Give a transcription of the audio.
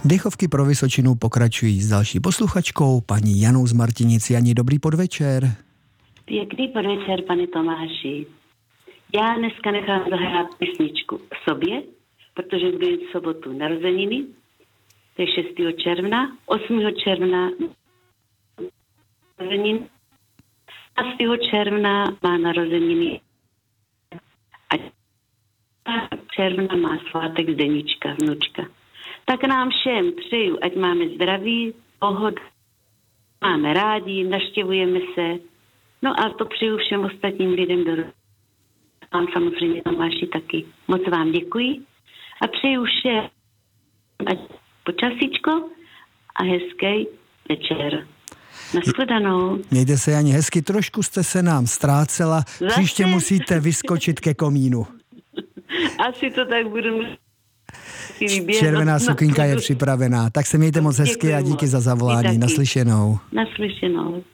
Dechovky pro Vysočinu pokračují s další posluchačkou, paní Janou z Martinic. Jani, dobrý podvečer. Pěkný podvečer, pane Tomáši. Já dneska nechám zahrát písničku sobě, protože budu v sobotu narozeniny, to je 6. června, 8. června narozeniny, 15. června má narozeniny a června má svátek Zdenička, vnučka. Tak nám všem přeju, ať máme zdraví, pohodu, máme rádi, naštěvujeme se. No a to přeju všem ostatním lidem do vám samozřejmě Tomáši taky. Moc vám děkuji a přeju všem ať počasíčko a hezký večer. Nashledanou. Mějte se, Jani, hezky. Trošku jste se nám ztrácela. Příště musíte vyskočit ke komínu. Asi to tak budu muset. Červená sukinka je připravená. Tak se mějte moc hezky a díky za zavolání. Naslyšenou. Naslyšenou.